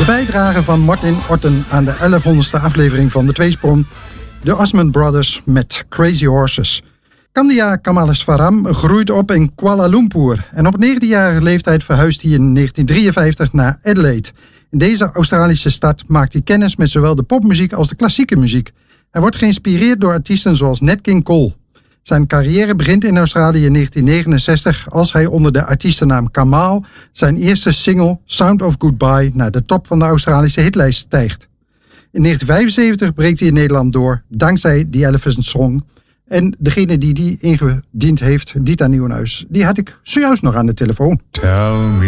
bijdrage van Martin Orton aan de 1100ste aflevering van de Tweesprong. De Osmond Brothers met Crazy Horses. Kandia Kamalaswaram groeit op in Kuala Lumpur en op 19-jarige leeftijd verhuist hij in 1953 naar Adelaide. In deze Australische stad maakt hij kennis met zowel de popmuziek als de klassieke muziek. Hij wordt geïnspireerd door artiesten zoals Nat King Cole. Zijn carrière begint in Australië in 1969 als hij onder de artiestennaam Kamal zijn eerste single Sound of Goodbye naar de top van de Australische hitlijst stijgt. In 1975 breekt hij in Nederland door dankzij The Elephant Song. En degene die ingediend heeft, Dita Nieuwenhuis, die had ik zojuist nog aan de telefoon. Tell me